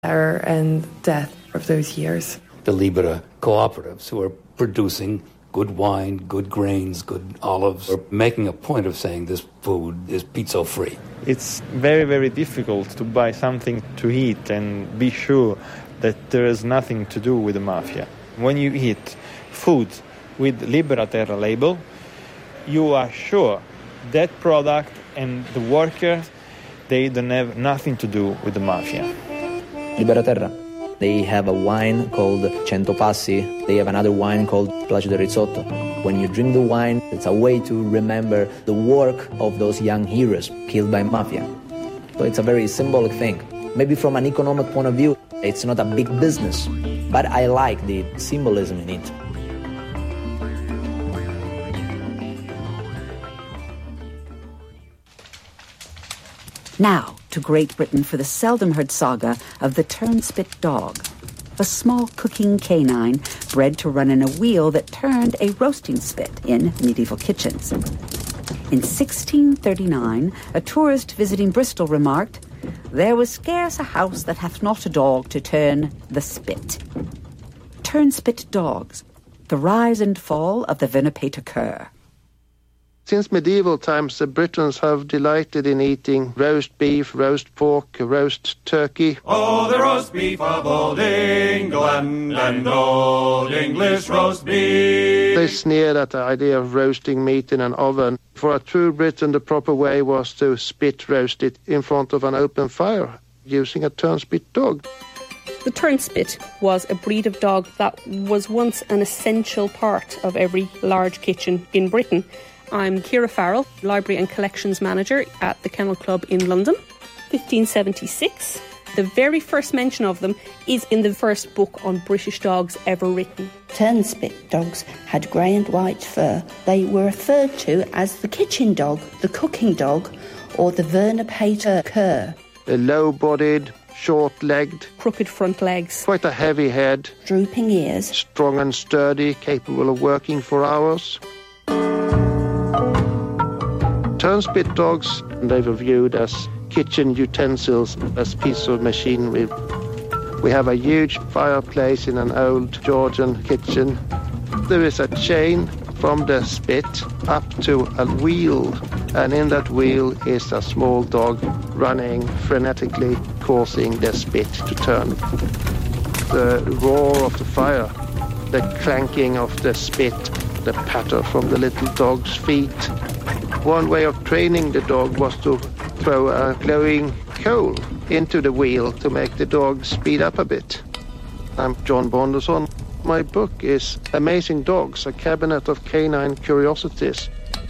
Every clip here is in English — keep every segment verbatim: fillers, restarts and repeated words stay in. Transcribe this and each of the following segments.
terror and death of those years. The Libera cooperatives who are producing good wine, good grains, good olives, are making a point of saying this food is pizza-free. It's very, very difficult to buy something to eat and be sure that there is nothing to do with the mafia. When you eat food with Libera Terra label, you are sure that product and the workers, they don't have nothing to do with the mafia. Libera Terra. They have a wine called Cento Passi. They have another wine called Placido Rizzotto. When you drink the wine, it's a way to remember the work of those young heroes killed by mafia. So it's a very symbolic thing. Maybe from an economic point of view, it's not a big business, but I like the symbolism in it. Now to Great Britain for the seldom-heard saga of the turnspit dog, a small cooking canine bred to run in a wheel that turned a roasting spit in medieval kitchens. In sixteen thirty-nine, a tourist visiting Bristol remarked, "There was scarce a house that hath not a dog to turn the spit." Turnspit dogs, the rise and fall of the Venapater cur. Since medieval times, the Britons have delighted in eating roast beef, roast pork, roast turkey. Oh, the roast beef of old England and old English roast beef. They sneered at the idea of roasting meat in an oven. For a true Briton, the proper way was to spit roast it in front of an open fire using a turnspit dog. The turnspit was a breed of dog that was once an essential part of every large kitchen in Britain. I'm Ciara Farrell, Library and Collections Manager at the Kennel Club in London. fifteen seventy-six. The very first mention of them is in the first book on British dogs ever written. Turnspit dogs had grey and white fur. They were referred to as the kitchen dog, the cooking dog, or the Venapater cur. A low-bodied, short-legged, crooked front legs, quite a heavy head, drooping ears, strong and sturdy, capable of working for hours. Turnspit dogs, they were viewed as kitchen utensils, as pieces of machinery. We have a huge fireplace in an old Georgian kitchen. There is a chain from the spit up to a wheel, and in that wheel is a small dog running frenetically, causing the spit to turn. The roar of the fire, the clanking of the spit, the patter from the little dog's feet. One way of training the dog was to throw a glowing coal into the wheel to make the dog speed up a bit. I'm John Bonderson. My book is Amazing Dogs, a cabinet of canine curiosities.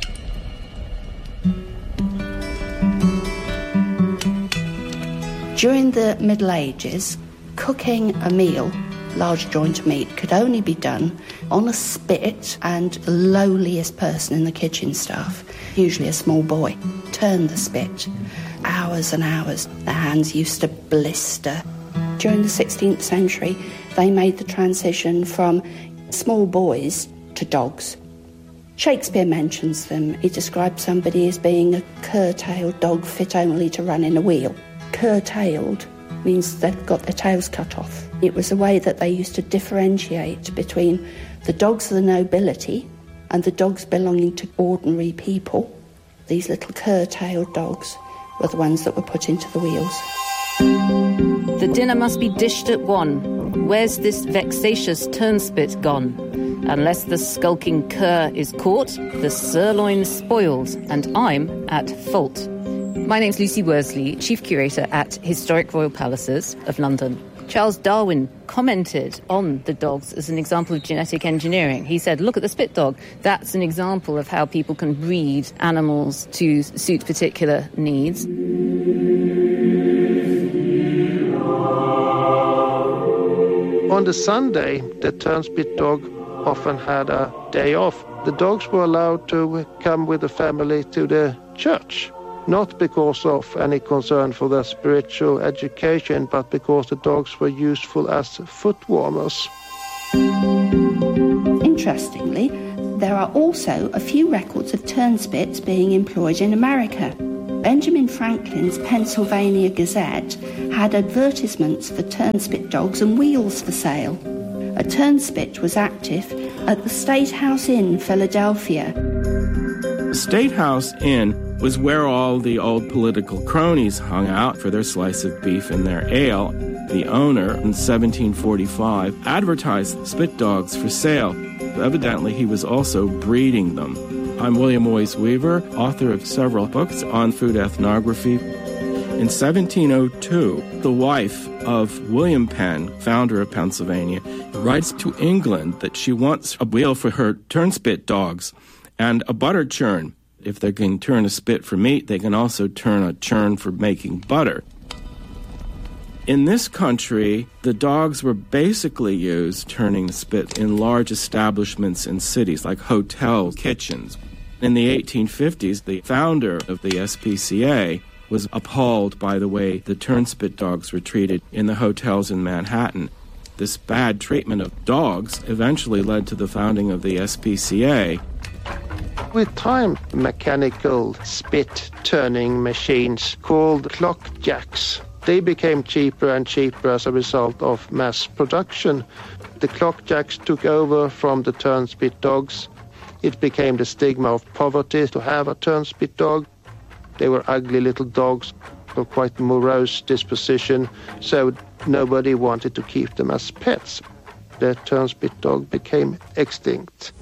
During the Middle Ages, cooking a meal, large joint of meat, could only be done on a spit, and the lowliest person in the kitchen staff, usually a small boy, turned the spit. Hours and hours. Their hands used to blister. During the sixteenth century, they made the transition from small boys to dogs. Shakespeare mentions them. He describes somebody as being a curtailed dog fit only to run in a wheel. Curtailed means they've got their tails cut off. It was a way that they used to differentiate between the dogs of the nobility and the dogs belonging to ordinary people. These little curtailed dogs were the ones that were put into the wheels. The dinner must be dished at one. Where's this vexatious turnspit gone? Unless the skulking cur is caught, the sirloin spoils, and I'm at fault. My name's Lucy Worsley, Chief Curator at Historic Royal Palaces of London. Charles Darwin commented on the dogs as an example of genetic engineering. He said, look at the spit dog. That's an example of how people can breed animals to suit particular needs. On the Sunday, the turnspit dog often had a day off. The dogs were allowed to come with the family to the church. Not because of any concern for their spiritual education, but because the dogs were useful as foot warmers. Interestingly, there are also a few records of turnspits being employed in America. Benjamin Franklin's Pennsylvania Gazette had advertisements for turnspit dogs and wheels for sale. A turnspit was active at the State House Inn, Philadelphia. The State House Inn was where all the old political cronies hung out for their slice of beef and their ale. The owner, in seventeen forty-five, advertised spit dogs for sale. Evidently, he was also breeding them. I'm William Moyes Weaver, author of several books on food ethnography. In seventeen oh two, the wife of William Penn, founder of Pennsylvania, writes to England that she wants a wheel for her turnspit dogs and a butter churn. If they can turn a spit for meat, they can also turn a churn for making butter. In this country, the dogs were basically used turning the spit in large establishments in cities like hotel kitchens. In the eighteen fifties, the founder of the S P C A was appalled by the way the turnspit dogs were treated in the hotels in Manhattan. This bad treatment of dogs eventually led to the founding of the S P C A. With time, mechanical spit-turning machines called clock jacks, they became cheaper and cheaper as a result of mass production. The clock jacks took over from the turnspit dogs. It became the stigma of poverty to have a turnspit dog. They were ugly little dogs of quite morose disposition, so nobody wanted to keep them as pets. The turnspit dog became extinct.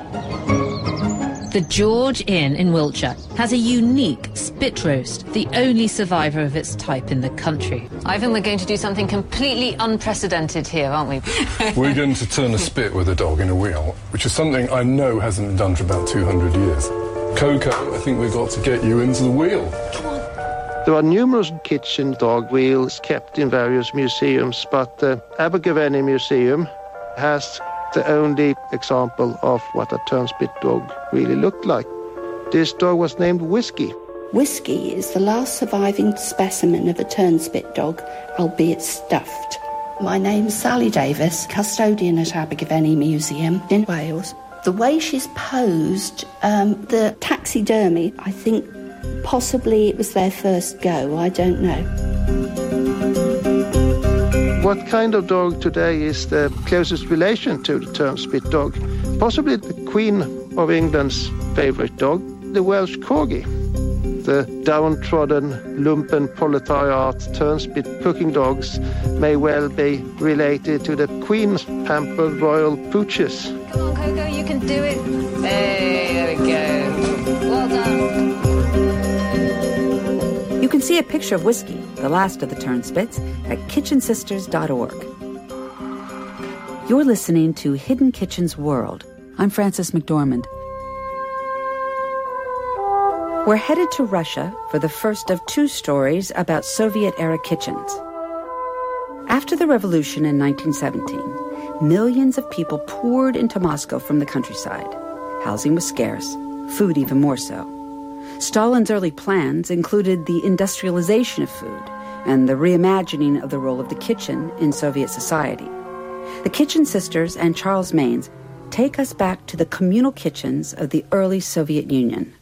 The George Inn in Wiltshire has a unique spit roast, the only survivor of its type in the country. Ivan, we're going to do something completely unprecedented here, aren't we? We're going to turn a spit with a dog in a wheel, which is something I know hasn't been done for about two hundred years. Coco, I think we've got to get you into the wheel. Come on. There are numerous kitchen dog wheels kept in various museums, but the Abergavenny Museum has the only example of what a turnspit dog really looked like. This dog was named Whiskey. Whiskey is the last surviving specimen of a turnspit dog, albeit stuffed. My name's Sally Davis, custodian at Abergavenny Museum in Wales. The way she's posed, um, the taxidermy, I think possibly it was their first go, I don't know. What kind of dog today is the closest relation to the turnspit dog? Possibly the Queen of England's favourite dog, the Welsh Corgi. The downtrodden, lumpen proletariat turnspit cooking dogs may well be related to the Queen's pampered royal pooches. Come on, Coco, you can do it. Hey, there we go. Well done. You can see a picture of Whiskey, the last of the turnspits, at kitchen sisters dot org. You're listening to Hidden Kitchen's World. I'm Frances McDormand. We're headed to Russia for the first of two stories about Soviet-era kitchens. After the revolution in nineteen seventeen, millions of people poured into Moscow from the countryside. Housing was scarce, food even more so. Stalin's early plans included the industrialization of food and the reimagining of the role of the kitchen in Soviet society. The Kitchen Sisters and Charles Maynes take us back to the communal kitchens of the early Soviet Union.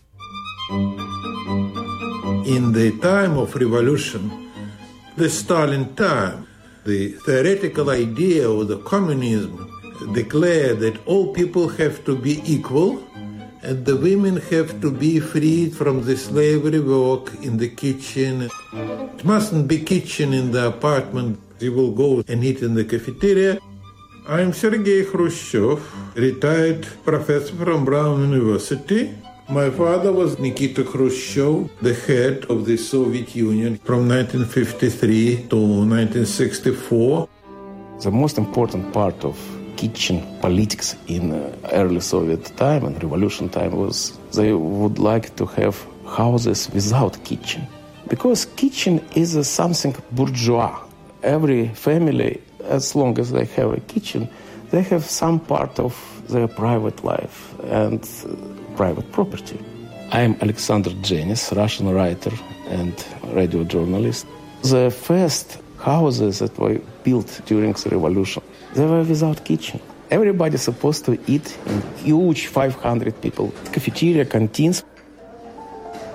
In the time of revolution, the Stalin time, the theoretical idea of the communism declared that all people have to be equal and the women have to be freed from the slavery work in the kitchen. It mustn't be kitchen in the apartment. You will go and eat in the cafeteria. I'm Sergei Khrushchev, retired professor from Brown University. My father was Nikita Khrushchev, the head of the Soviet Union from nineteen fifty-three to nineteen sixty-four. The most important part of kitchen politics in uh, early Soviet time and revolution time was they would like to have houses without kitchen. Because kitchen is uh, something bourgeois. Every family, as long as they have a kitchen, they have some part of their private life and uh, private property. I am Alexander Dzenis, Russian writer and radio journalist. The first houses that were built during the revolution, they were without kitchen. Everybody supposed to eat in huge five hundred people cafeteria, canteens.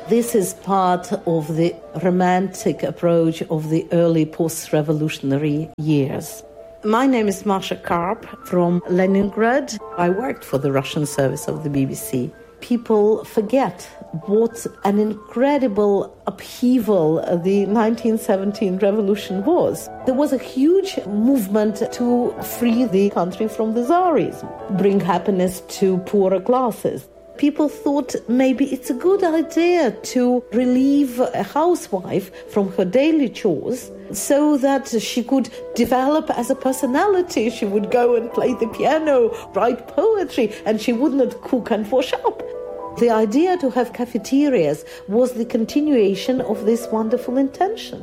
This is part of the romantic approach of the early post-revolutionary years. My name is Masha Karp from Leningrad. I worked for the Russian service of the B B C. People forget what an incredible upheaval the nineteen seventeen revolution was. There was a huge movement to free the country from the Tsarism, bring happiness to poorer classes. People thought maybe it's a good idea to relieve a housewife from her daily chores so that she could develop as a personality. She would go and play the piano, write poetry, and she would not cook and wash up. The idea to have cafeterias was the continuation of this wonderful intention.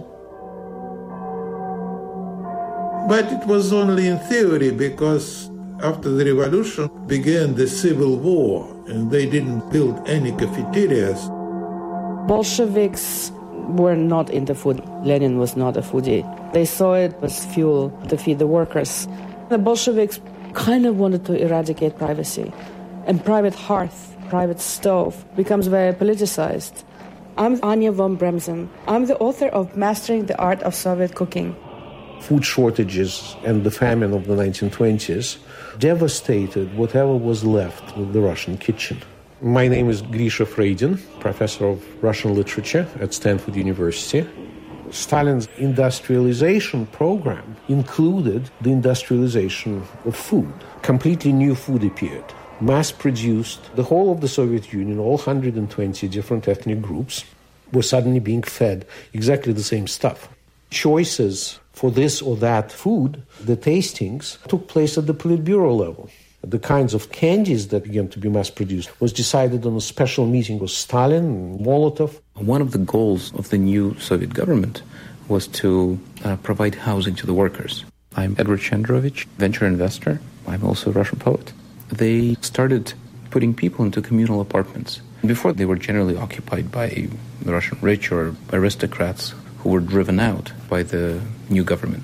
But it was only in theory, because after the revolution began the civil war, and they didn't build any cafeterias. Bolsheviks were not into food. Lenin was not a foodie. They saw it as fuel to feed the workers. The Bolsheviks kind of wanted to eradicate privacy. And private hearth, private stove becomes very politicized. I'm Anya von Bremsen. I'm the author of Mastering the Art of Soviet Cooking. Food shortages and the famine of the nineteen twenties devastated whatever was left of the Russian kitchen. My name is Grisha Freydin, professor of Russian literature at Stanford University. Stalin's industrialization program included the industrialization of food. Completely new food appeared. Mass-produced, the whole of the Soviet Union, all one hundred twenty different ethnic groups, were suddenly being fed exactly the same stuff. Choices for this or that food, the tastings, took place at the Politburo level. The kinds of candies that began to be mass-produced was decided on a special meeting with Stalin and Molotov. One of the goals of the new Soviet government was to uh, provide housing to the workers. I'm Edward Chandrovich, venture investor. I'm also a Russian poet. They started putting people into communal apartments. Before, they were generally occupied by the Russian rich or aristocrats who were driven out by the new government.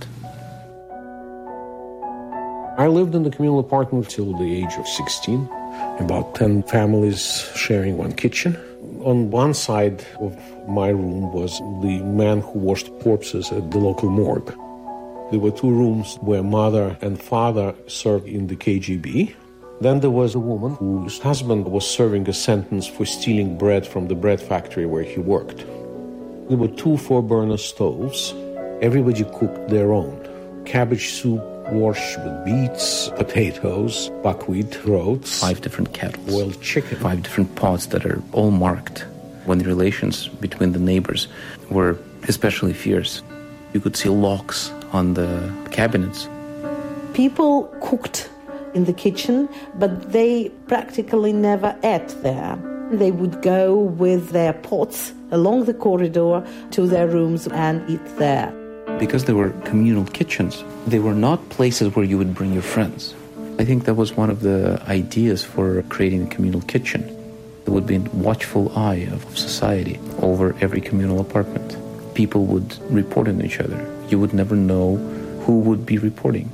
I lived in the communal apartment till the age of sixteen, about ten families sharing one kitchen. On one side of my room was the man who washed corpses at the local morgue. There were two rooms where mother and father served in the K G B. Then there was a woman whose husband was serving a sentence for stealing bread from the bread factory where he worked. There were two four-burner stoves. Everybody cooked their own. Cabbage soup, washed with beets, potatoes, buckwheat, groats. Five different kettles. Boiled chicken. Five different pots that are all marked. When the relations between the neighbors were especially fierce, you could see locks on the cabinets. People cooked in the kitchen, but they practically never ate there. They would go with their pots along the corridor to their rooms and eat there. Because they were communal kitchens, they were not places where you would bring your friends. I think that was one of the ideas for creating a communal kitchen. There would be a watchful eye of society over every communal apartment. People would report on each other. You would never know who would be reporting.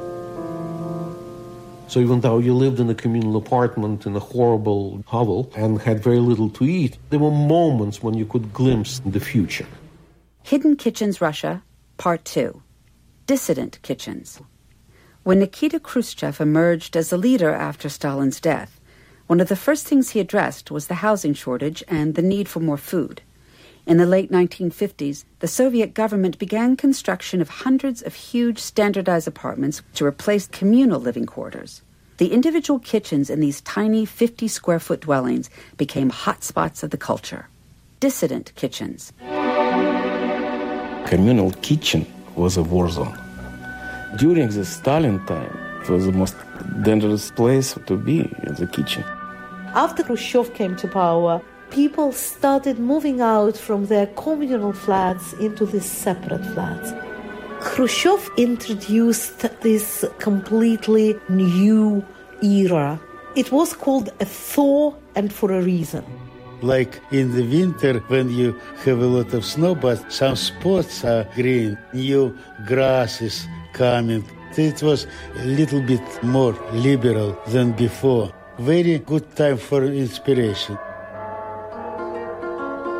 So even though you lived in a communal apartment in a horrible hovel and had very little to eat, there were moments when you could glimpse the future. Hidden Kitchens Russia, Part two. Dissident Kitchens. When Nikita Khrushchev emerged as a leader after Stalin's death, one of the first things he addressed was the housing shortage and the need for more food. In the late nineteen fifties, the Soviet government began construction of hundreds of huge standardized apartments to replace communal living quarters. The individual kitchens in these tiny fifty-square-foot dwellings became hotspots of the culture. Dissident kitchens. Communal kitchen was a war zone. During the Stalin time, it was the most dangerous place to be, in the kitchen. After Khrushchev came to power, people started moving out from their communal flats into these separate flats. Khrushchev introduced this completely new era. It was called a thaw, and for a reason. Like in the winter when you have a lot of snow, but some spots are green, new grass is coming. It was a little bit more liberal than before. Very good time for inspiration.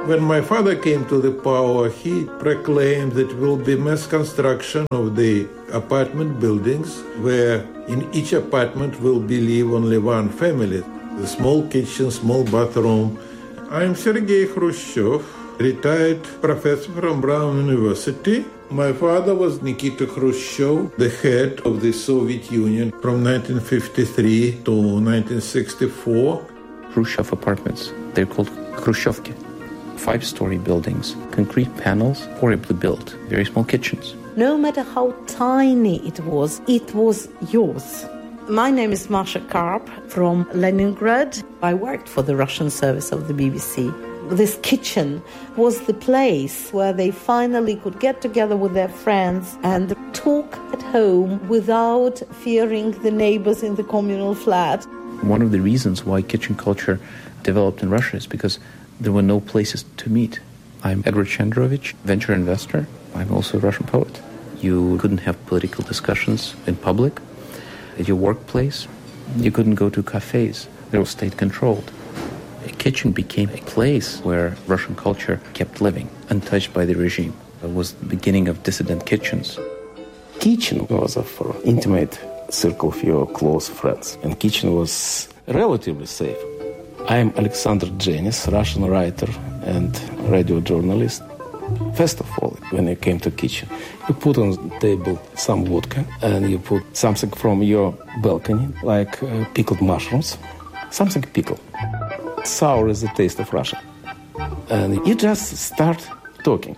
When my father came to the power, he proclaimed that there will be mass construction of the apartment buildings, where in each apartment will be live only one family. The small kitchen, small bathroom. I'm Sergei Khrushchev, retired professor from Brown University. My father was Nikita Khrushchev, the head of the Soviet Union from nineteen fifty-three to nineteen sixty-four. Khrushchev apartments, they're called Khrushchevki. Five-story buildings, concrete panels, horribly built, very small kitchens. No matter how tiny it was, it was yours. My name is Masha Karp from Leningrad. I worked for the Russian service of the B B C. This kitchen was the place where they finally could get together with their friends and talk at home without fearing the neighbors in the communal flat. One of the reasons why kitchen culture developed in Russia is because there were no places to meet. I'm Edward Chandrovich, venture investor. I'm also a Russian poet. You couldn't have political discussions in public. At your workplace, you couldn't go to cafes. They were state-controlled. A kitchen became a place where Russian culture kept living, untouched by the regime. It was the beginning of dissident kitchens. Kitchen was for intimate circle of your close friends, and kitchen was relatively safe. I'm Alexander Dzenis, Russian writer and radio journalist. First of all, when you came to kitchen, you put on the table some vodka and you put something from your balcony, like uh, pickled mushrooms, something pickled. Sour is the taste of Russia. And you just start talking.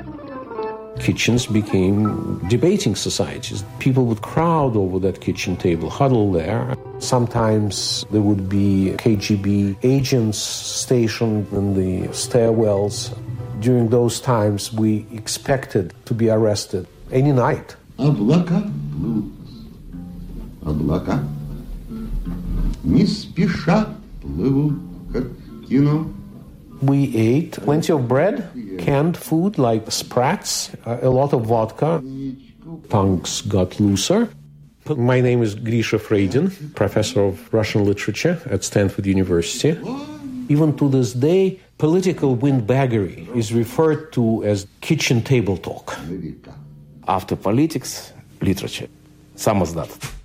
Kitchens became debating societies. People would crowd over that kitchen table, huddle there. Sometimes there would be K G B agents stationed in the stairwells. During those times, we expected to be arrested any night. Облака плывут, облака не спеша плывут, как кино. We ate plenty of bread, canned food like sprats, a lot of vodka. Tongues got looser. My name is Grisha Freydin, professor of Russian literature at Stanford University. Even to this day, political windbaggery is referred to as kitchen table talk. After politics, literature. Samizdat.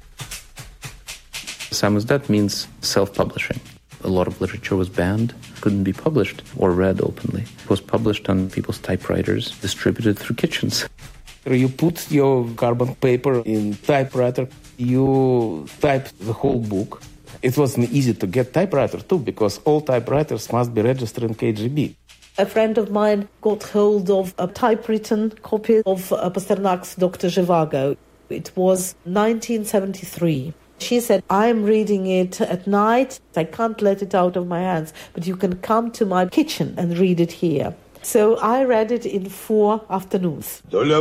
Samizdat means self-publishing. A lot of literature was banned, couldn't be published or read openly. It was published on people's typewriters, distributed through kitchens. You put your carbon paper in typewriter, you type the whole book. It wasn't easy to get typewriter too, because all typewriters must be registered in K G B. A friend of mine got hold of a typewritten copy of Pasternak's Doctor Zhivago. It was nineteen seventy-three. She said, I'm reading it at night. I can't let it out of my hands, but you can come to my kitchen and read it here. So I read it in four afternoons. The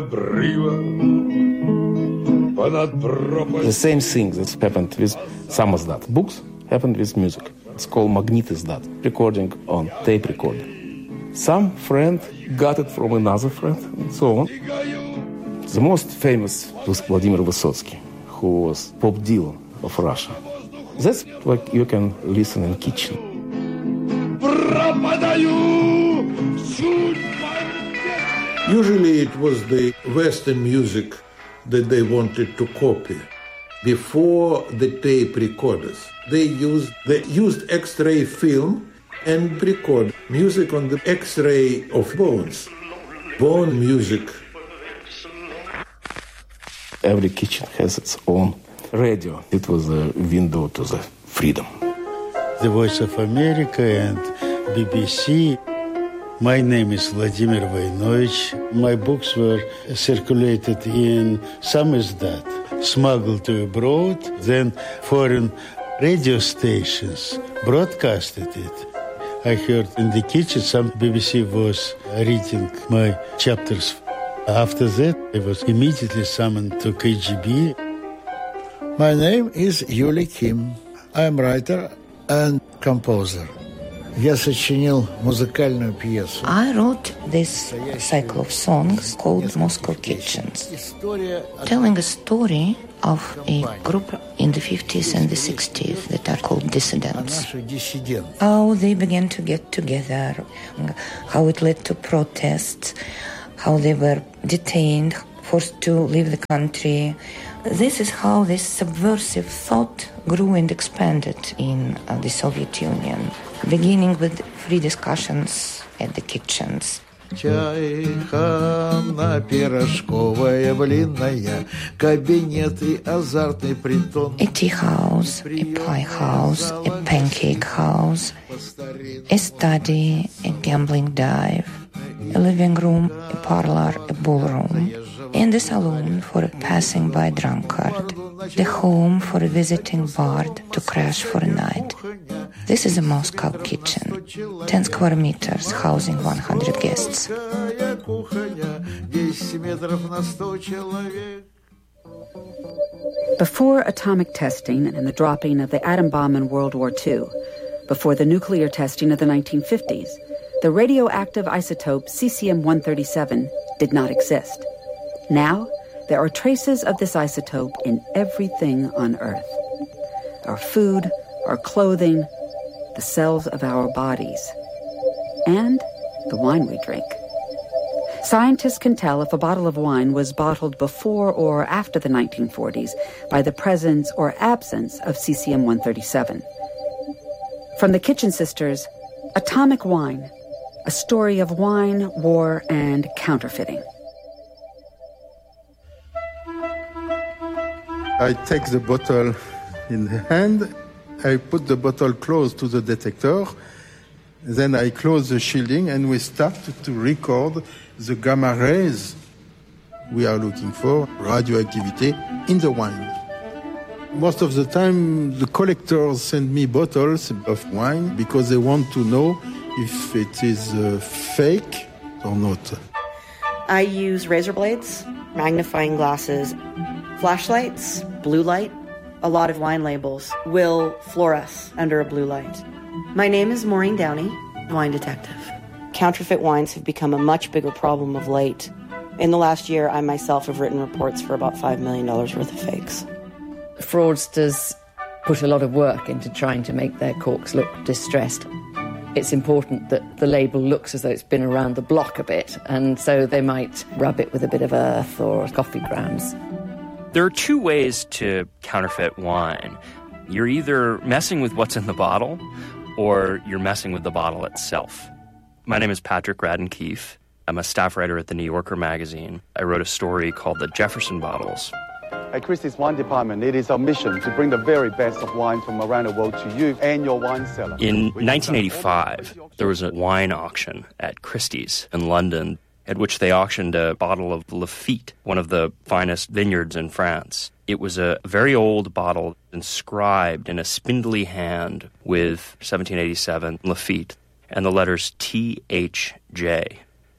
same thing that happened with Samizdat. Books happened with music. It's called magnetizdat, recording on tape recorder. Some friend got it from another friend, and so on. The most famous was Vladimir Vysotsky, who was Bob Dylan of Russia. That's what you can listen in kitchen. Usually it was the Western music that they wanted to copy. Before the tape recorders, they used they used X-ray film and record music on the X-ray of bones. Bone music. Every kitchen has its own radio. It was a window to the freedom. The Voice of America and B B C. My name is Vladimir Voinovich. My books were circulated in Samizdat, smuggled to abroad. Then foreign radio stations broadcasted it. I heard in the kitchen some B B C was reading my chapters. After that, I was immediately summoned to K G B. My name is Yuli Kim. I'm writer and composer. Я сочинил музыкальную пьесу. I wrote this cycle of songs called Moscow Kitchens, telling a story of a group in the fifties and the sixties that are called dissidents. How they began to get together, how it led to protests, how they were detained, forced to leave the country. This is how this subversive thought grew and expanded in uh, the Soviet Union, beginning with free discussions at the kitchens. Чайхана, пирожковая, блинная, кабинет и азартный притон. A tea house, a pie house, a pancake house, a study, a gambling dive, a living room, a parlor, a ballroom, and a saloon for a passing-by drunkard, the home for a visiting bard to crash for a night. This is a Moscow kitchen, ten square meters, housing one hundred guests. Before atomic testing and the dropping of the atom bomb in World War Two, before the nuclear testing of the nineteen fifties, the radioactive isotope cesium one thirty-seven did not exist. Now, there are traces of this isotope in everything on Earth. Our food, our clothing, the cells of our bodies, and the wine we drink. Scientists can tell if a bottle of wine was bottled before or after the nineteen forties by the presence or absence of cesium one thirty-seven. From the Kitchen Sisters, Atomic Wine, a story of wine, war, and counterfeiting. I take the bottle in the hand, I put the bottle close to the detector, then I close the shielding and we start to record the gamma rays we are looking for, radioactivity, in the wine. Most of the time the collectors send me bottles of wine because they want to know if it is uh, fake or not. I use razor blades, magnifying glasses, flashlights, blue light. A lot of wine labels will fluoresce under a blue light. My name is Maureen Downey, wine detective. Counterfeit wines have become a much bigger problem of late. In the last year, I myself have written reports for about five million dollars worth of fakes. Fraudsters put a lot of work into trying to make their corks look distressed. It's important that the label looks as though it's been around the block a bit, and so they might rub it with a bit of earth or coffee grounds. There are two ways to counterfeit wine. You're either messing with what's in the bottle, or you're messing with the bottle itself. My name is Patrick Radden-Keefe. I'm a staff writer at the New Yorker magazine. I wrote a story called The Jefferson Bottles. At Christie's Wine Department, it is our mission to bring the very best of wine from around the world to you and your wine cellar. In nineteen eighty-five, there was a wine auction at Christie's in London, at which they auctioned a bottle of Lafite, one of the finest vineyards in France. It was a very old bottle inscribed in a spindly hand with seventeen eighty-seven Lafite and the letters T H J.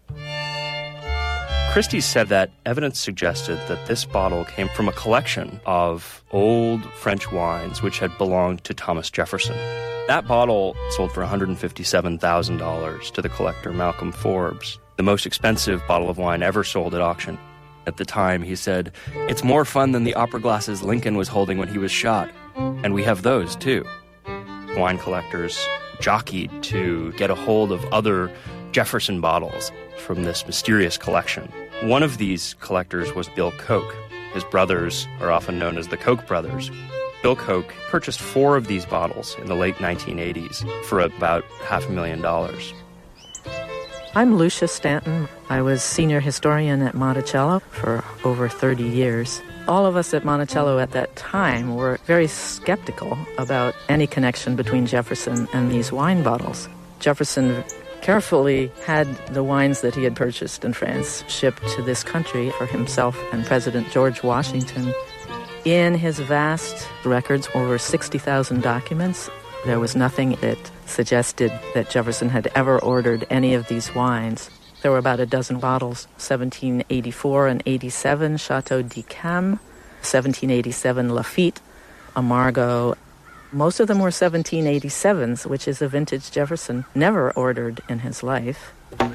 Christie's said that evidence suggested that this bottle came from a collection of old French wines which had belonged to Thomas Jefferson. That bottle sold for one hundred fifty-seven thousand dollars to the collector Malcolm Forbes, the most expensive bottle of wine ever sold at auction. At the time, he said, "It's more fun than the opera glasses Lincoln was holding when he was shot." And we have those, too. Wine collectors jockeyed to get a hold of other Jefferson bottles from this mysterious collection. One of these collectors was Bill Koch. His brothers are often known as the Koch brothers. Bill Koch purchased four of these bottles in the late nineteen eighties for about half a million dollars. I'm Lucia Stanton. I was senior historian at Monticello for over thirty years. All of us at Monticello at that time were very skeptical about any connection between Jefferson and these wine bottles. Jefferson carefully had the wines that he had purchased in France shipped to this country for himself and President George Washington. In his vast records, over sixty thousand documents, there was nothing that suggested that Jefferson had ever ordered any of these wines. There were about a dozen bottles, seventeen eighty-four and eighty-seven Chateau d'Yquem, seventeen eighty-seven Lafite, Amargo, Most of them were seventeen eighty-sevens, which is a vintage Jefferson never ordered in his life.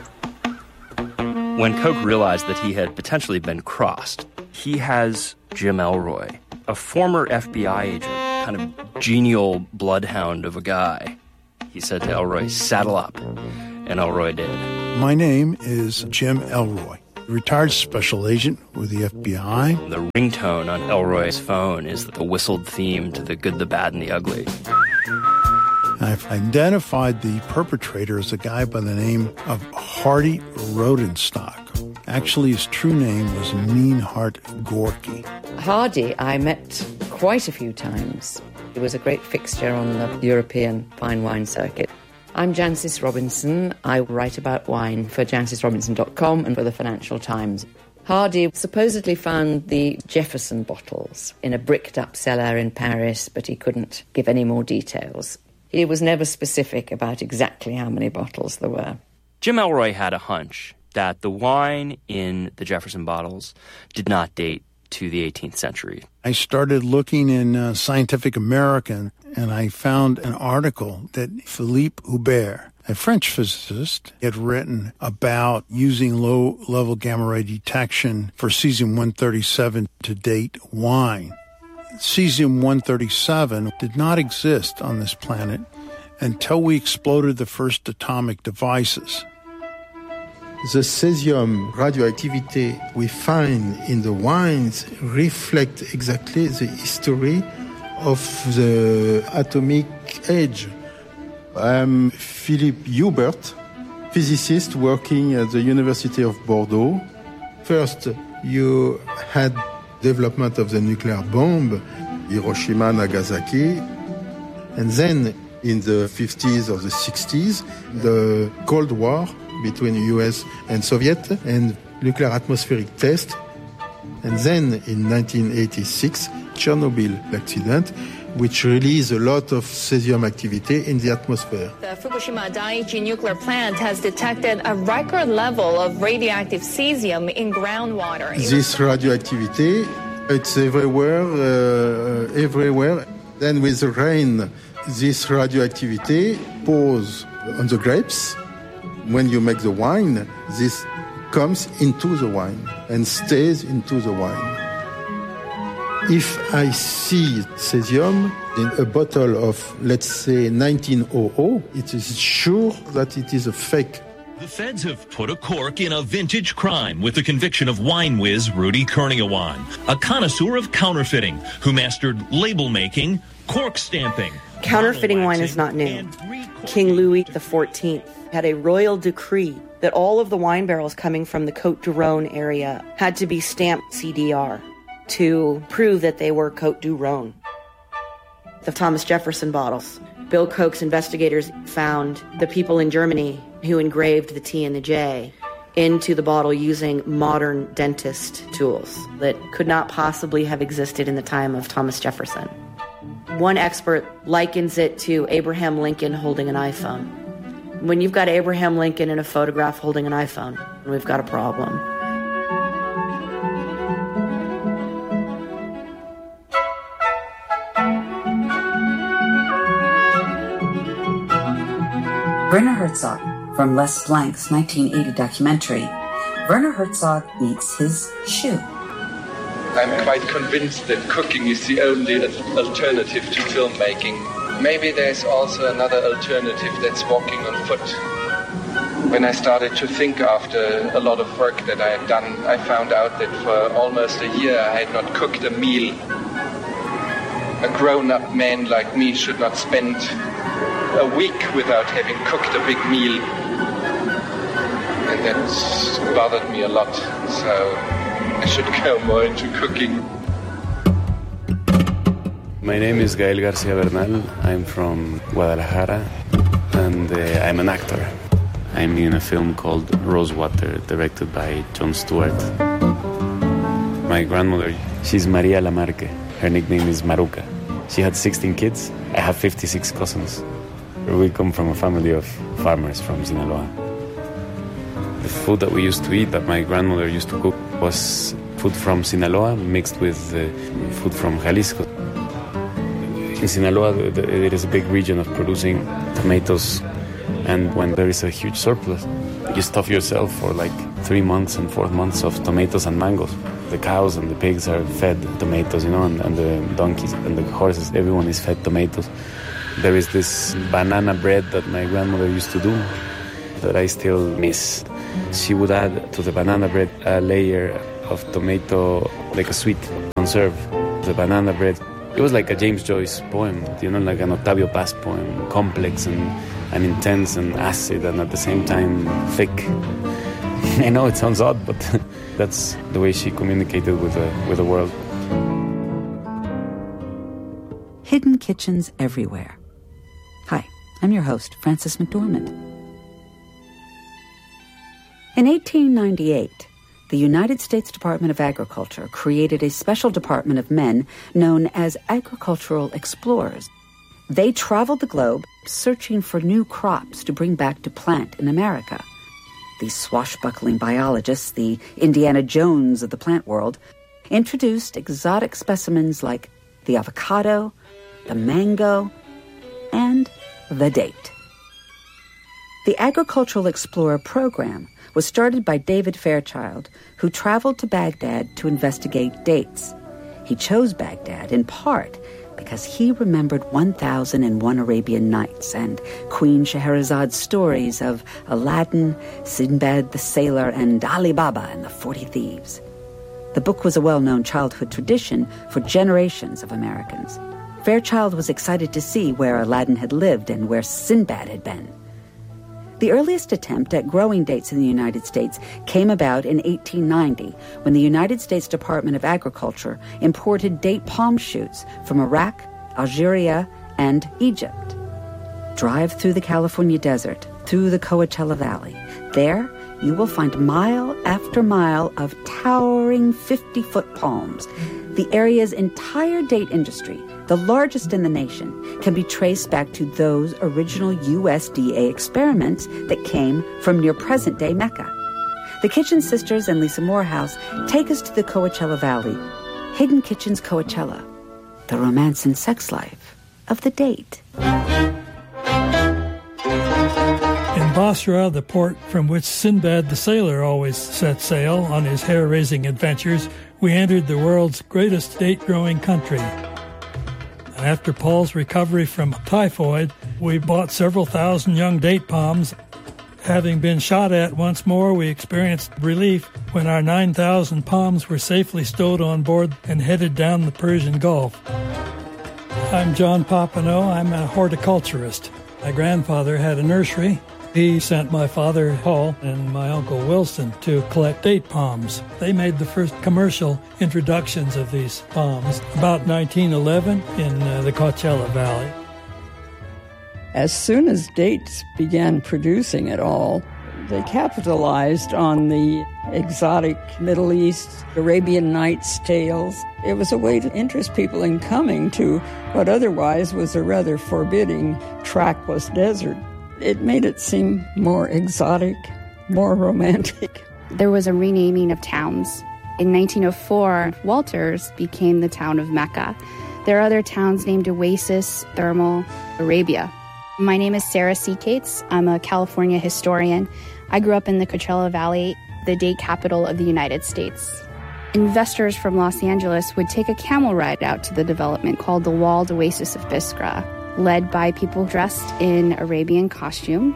When Koch realized that he had potentially been crossed, he has Jim Elroy, a former F B I agent, kind of genial bloodhound of a guy. He said to Elroy, "Saddle up," and Elroy did. My name is Jim Elroy, retired special agent with the F B I. The ringtone on Elroy's phone is the whistled theme to The Good, the Bad, and the Ugly. I've identified the perpetrator as a guy by the name of Hardy Rodenstock. Actually, his true name was Meanhart Gorky. Hardy I met quite a few times. He was a great fixture on the European fine wine circuit. I'm Jancis Robinson. I write about wine for jancis robinson dot com and for the Financial Times. Hardy supposedly found the Jefferson bottles in a bricked-up cellar in Paris, but he couldn't give any more details. He was never specific about exactly how many bottles there were. Jim Elroy had a hunch that the wine in the Jefferson bottles did not date to the eighteenth century. I started looking in uh, Scientific American, and I found an article that Philippe Hubert, a French physicist, had written about using low-level gamma-ray detection for cesium one thirty-seven to date wine. Cesium one thirty-seven did not exist on this planet until we exploded the first atomic devices. The cesium radioactivity we find in the wines reflect exactly the history of the atomic age. I'm Philippe Hubert, physicist working at the University of Bordeaux. First, you had development of the nuclear bomb, Hiroshima, Nagasaki, and then in the fifties or the sixties, the Cold War between U S and Soviet and nuclear atmospheric test. And then in nineteen eighty-six, Chernobyl accident, which released a lot of cesium activity in the atmosphere. The Fukushima Daiichi nuclear plant has detected a record level of radioactive cesium in groundwater. This radioactivity, it's everywhere, uh, everywhere. Then with the rain, this radioactivity pours on the grapes. When you make the wine, this comes into the wine and stays into the wine. If I see cesium in a bottle of, let's say, nineteen hundred, it is sure that it is a fake. The feds have put a cork in a vintage crime with the conviction of wine whiz Rudy Kurniawan, a connoisseur of counterfeiting who mastered label making, cork stamping. Counterfeiting wine is not new. King Louis the fourteenth had a royal decree that all of the wine barrels coming from the Côte du Rhône area had to be stamped C D R to prove that they were Côte du Rhône. The Thomas Jefferson bottles. Bill Koch's investigators found the people in Germany who engraved the T and the J into the bottle using modern dentist tools that could not possibly have existed in the time of Thomas Jefferson. One expert likens it to Abraham Lincoln holding an iPhone. When you've got Abraham Lincoln in a photograph holding an iPhone, we've got a problem. Werner Herzog, from Les Blank's nineteen eighty documentary, Werner Herzog eats his shoe. I'm quite convinced that cooking is the only alternative to filmmaking. Maybe there's also another alternative, that's walking on foot. When I started to think after a lot of work that I had done, I found out that for almost a year I had not cooked a meal. A grown-up man like me should not spend a week without having cooked a big meal. And that bothered me a lot, so I should go more into cooking. My name is Gael Garcia Bernal. I'm from Guadalajara, and uh, I'm an actor. I'm in a film called Rosewater, directed by Jon Stewart. My grandmother, she's Maria Lamarque. Her nickname is Maruca. She had sixteen kids. I have fifty-six cousins. We come from a family of farmers from Sinaloa. The food that we used to eat, that my grandmother used to cook, was food from Sinaloa mixed with uh, food from Jalisco. In Sinaloa, there is a big region of producing tomatoes, and when there is a huge surplus, you stuff yourself for like three months and four months of tomatoes and mangoes. The cows and the pigs are fed tomatoes, you know, and, and the donkeys and the horses, everyone is fed tomatoes. There is this banana bread that my grandmother used to do that I still miss. She would add to the banana bread a layer of tomato, like a sweet conserve. The banana bread, it was like a James Joyce poem, you know, like an Octavio Paz poem, complex and, and intense and acid and at the same time thick. I know it sounds odd, but that's the way she communicated with the, with the world. Hidden kitchens everywhere. Hi, I'm your host, Frances McDormand. In eighteen ninety-eight, the United States Department of Agriculture created a special department of men known as agricultural explorers. They traveled the globe searching for new crops to bring back to plant in America. These swashbuckling biologists, the Indiana Jones of the plant world, introduced exotic specimens like the avocado, the mango, and the date. The Agricultural Explorer program was started by David Fairchild, who traveled to Baghdad to investigate dates. He chose Baghdad in part because he remembered one thousand and one Arabian Nights and Queen Shahrazad's stories of Aladdin, Sinbad the Sailor, and Ali Baba and the Forty Thieves. The book was a well-known childhood tradition for generations of Americans. Fairchild was excited to see where Aladdin had lived and where Sinbad had been. The earliest attempt at growing dates in the United States came about in eighteen ninety, when the United States Department of Agriculture imported date palm shoots from Iraq, Algeria, and Egypt. Drive through the California desert, through the Coachella Valley. There, you will find mile after mile of towering fifty-foot palms. The area's entire date industry, the largest in the nation, can be traced back to those original U S D A experiments that came from near present-day Mecca. The Kitchen Sisters and Lisa Morehouse take us to the Coachella Valley. Hidden Kitchens Coachella, the romance and sex life of the date. In Basra, the port from which Sinbad the Sailor always set sail on his hair-raising adventures, we entered the world's greatest date-growing country. After Paul's recovery from typhoid, we bought several thousand young date palms. Having been shot at once more, we experienced relief when our nine thousand palms were safely stowed on board and headed down the Persian Gulf. I'm John Papineau. I'm a horticulturist. My grandfather had a nursery. He sent my father, Paul, and my uncle, Wilson, to collect date palms. They made the first commercial introductions of these palms about nineteen eleven in uh, the Coachella Valley. As soon as dates began producing it all, they capitalized on the exotic Middle East, Arabian Nights tales. It was a way to interest people in coming to what otherwise was a rather forbidding, trackless desert. It made it seem more exotic, more romantic. There was a renaming of towns. In nineteen oh four, Walters became the town of Mecca. There are other towns named Oasis, Thermal, Arabia. My name is Sarah C. Cates. I'm a California historian. I grew up in the Coachella Valley, the date capital of the United States. Investors from Los Angeles would take a camel ride out to the development called the Walled Oasis of Biskra, led by people dressed in Arabian costume.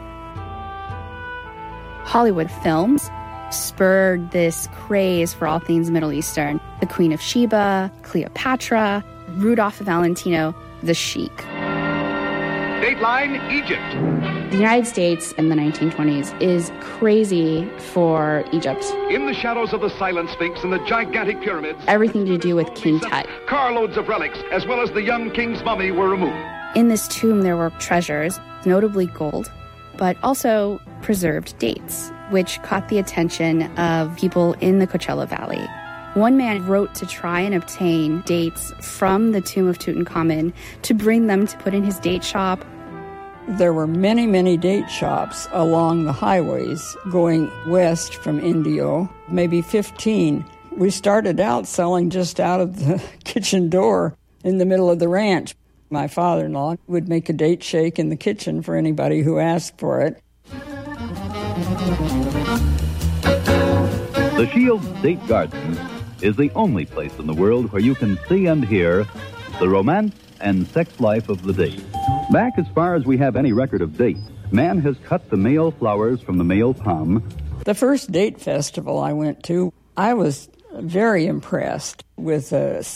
Hollywood films spurred this craze for all things Middle Eastern. The Queen of Sheba, Cleopatra, Rudolph Valentino, the Sheik. Dateline Egypt. The United States in the nineteen twenties is crazy for Egypt. In the shadows of the Silent Sphinx and the gigantic pyramids, everything to do with King Tut. Carloads of relics, as well as the young king's mummy, were removed. In this tomb, there were treasures, notably gold, but also preserved dates, which caught the attention of people in the Coachella Valley. One man wrote to try and obtain dates from the tomb of Tutankhamun to bring them to put in his date shop. There were many, many date shops along the highways going west from Indio, maybe fifteen. We started out selling just out of the kitchen door in the middle of the ranch. My father-in-law would make a date shake in the kitchen for anybody who asked for it. The Shields Date Garden is the only place in the world where you can see and hear the romance and sex life of the date. Back as far as we have any record of dates, man has cut the male flowers from the male palm. The first date festival I went to, I was very impressed with the